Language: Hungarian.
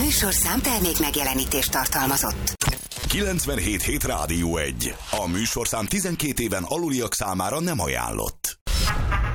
műsorszám termék megjelenítést tartalmazott. 97.7 Rádió 1. A műsorszám 12 éven aluliak számára nem ajánlott.